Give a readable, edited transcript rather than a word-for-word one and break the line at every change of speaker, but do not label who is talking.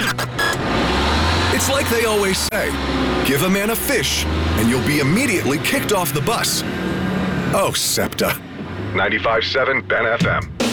It's like they always say, give a man a fish, and you'll be immediately kicked off the bus. Oh, SEPTA. 95.7 Ben FM.